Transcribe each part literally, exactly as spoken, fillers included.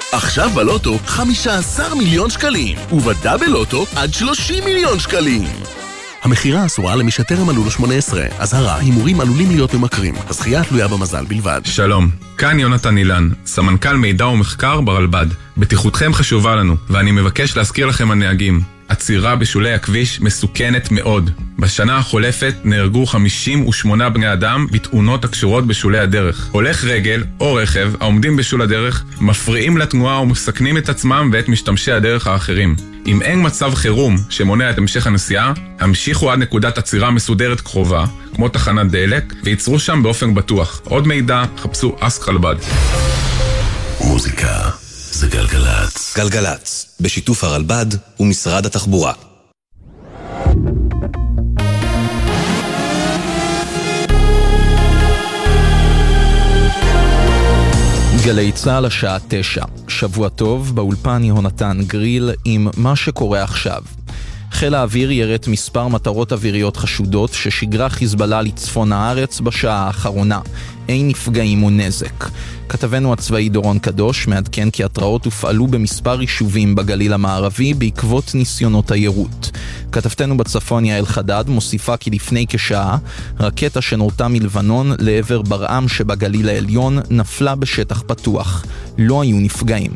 עכשיו בלוטו חמישה עשר מיליון שקלים, ובדאבל לוטו עד שלושים מיליון שקלים. המחירה אסורה למי שטרם מלאו לו שמונה עשרה. אזהרה, הימורים עלולים להיות ממכרים. הזכייה תלויה במזל בלבד. שלום, כאן יונתן אילן, סמנכ"ל מידע ומחקר ברלב"ד. בטיחותכם חשובה לנו, ואני מבקש להזכיר לכם הנהגים. עצירה בשולי הכביש מסוכנת מאוד. בשנה החולפת נהרגו חמישים ושמונה בני אדם בתאונות הקשורות בשולי הדרך. הולך רגל או רכב העומדים בשול הדרך מפריעים לתנועה ומסכנים את עצמם ואת משתמשי הדרך האחרים. אם אין מצב חירום שמונע את המשך הנסיעה, המשיכו עד נקודת עצירה מסודרת קרובה, כמו תחנת דלק, ויצרו שם באופן בטוח. עוד מידע, חפשו אסק רלב"ד. מוזיקה זה גלגלץ. גלגלץ, בשיתוף הרלב"ד ומשרד התחבורה. גלי צהל השעה תשע. שבוע טוב, באולפן יהונתן גריל עם מה שקורה עכשיו. חיל האוויר ירט מספר מטרות אוויריות חשודות ששיגרה חיזבאללה לצפון הארץ בשעה האחרונה. אין נפגעים או נזק. כתבנו הצבאי דורון קדוש מעדכן כי התראות הופעלו במספר יישובים בגליל המערבי בעקבות ניסיונות היירוט. כתבתנו בצפון יעל חדד מוסיפה כי לפני כשעה רקטה שנורתה מלבנון לעבר ברעם שבגליל העליון נפלה בשטח פתוח. לא היו נפגעים.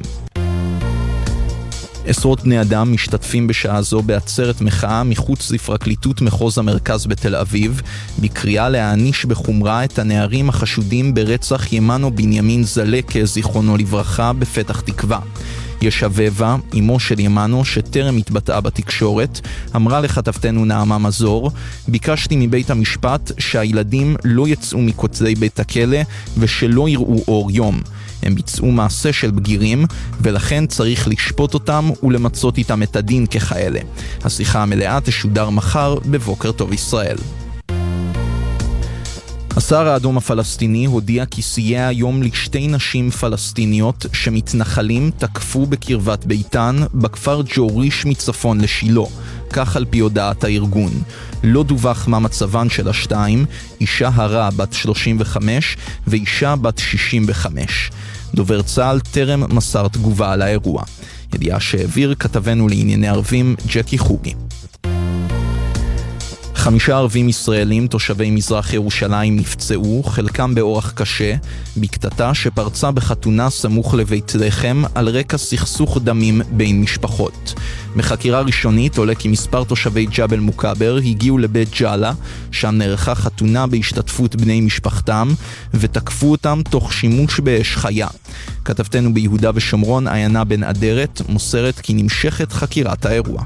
עשרות בני אדם משתתפים בשעה זו בעצרת מחאה מחוץ לפרקליטות מחוז המרכז בתל אביב, בקריאה להעניש בחומרה את הנערים החשודים ברצח ימנו בנימין זלקה, זיכרונו לברכה, בפתח תקווה. ישבבה, אמו של ימנו, שטרם התבטאה בתקשורת, אמרה לכתבתנו נעמה מזור, ביקשתי מבית המשפט שהילדים לא יצאו מקוצרי בית הכלא ושלא יראו אור יום. הם ביצעו מעשה של בגירים, ולכן צריך לשפוט אותם ולמצות איתם את הדין ככאלה. השיחה המלאה תשודר מחר בבוקר טוב ישראל. הסהר האדום הפלסטיני הודיע כי סייע היום לשתי נשים פלסטיניות שמתנחלים תקפו בקרבת ביתן בכפר ג'וריש מצפון לשילו, כך על פי הודעת הארגון. לא דווח מה מצבן של השתיים, אישה הרה בת שלושים וחמש ואישה בת שישים וחמש. דובר צה"ל טרם מסר תגובה על האירוע. ידיעה שהעביר כתבנו לענייני ערבים ג'קי חוגי. חמישה ערבים ישראלים תושבי מזרח ירושלים נפצעו, חלקם באורח קשה, בקטטה שפרצה בחתונה סמוך לבית לחם על רקע סכסוך דמים בין משפחות. בחקירה ראשונית עולה כי מספר תושבי ג'בל מוקבר הגיעו לבית ג'אלה, שם נערכה חתונה בהשתתפות בני משפחתם, ותקפו אותם תוך שימוש באש חיה. כתבתנו ביהודה ושומרון עיינה בן אדרת מוסרת כי נמשכת חקירת האירוע.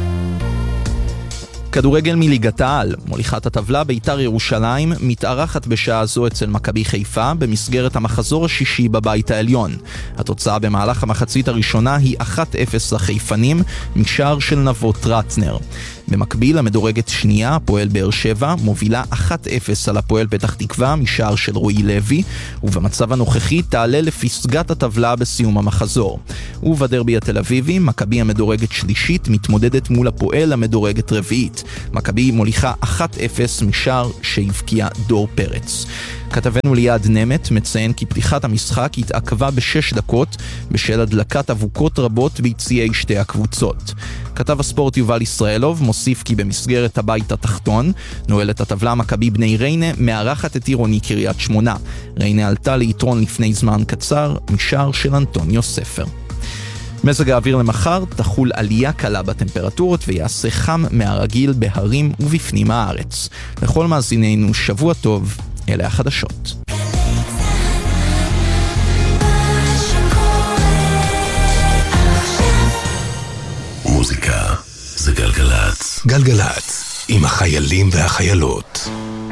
כדורגל מליגת העל, מוליכת הטבלה בית"ר ירושלים מתארחת בשעה זו אצל מכבי חיפה במסגרת המחזור השישי בבית העליון. התוצאה במהלך המחצית הראשונה היא אחת אפס לחיפנים משער של נבות רטנר. במקביל המדורגת שנייה, הפועל באר שבע, מובילה אחת אפס על הפועל פתח תקווה משער של רועי לוי, ובמצב הנוכחי תעלה לפסגת הטבלה בסיום המחזור. ובדרבי התל אביבי, מכבי המדורגת שלישית מתמודדת מול הפועל המדורגת רביעית. מכבי מוליכה אחת אפס משער שהבקיע דור פרץ. כתבנו ליעד נמת מציין כי פתיחת המשחק התעכבה בשש דקות בשל הדלקת אבוקות רבות ביציעי שתי הקבוצות. כתב הספורט יובל ישראלוב מוסיף כי במסגרת הבית התחתון נועלת הטבלה מכבי בני ריינה מארחת את עירוני קריית שמונה. ריינה עלתה ליתרון לפני זמן קצר משער של אנטוניו ספר. מזג האוויר למחר תחול עלייה קלה בטמפרטורות ויעשה חם מהרגיל בהרים ובפנים הארץ. לכל מאזינינו שבוע טוב, אלה החדשות. מוזיקה זה גלגלץ. גלגלץ עם החיילים והחיילות.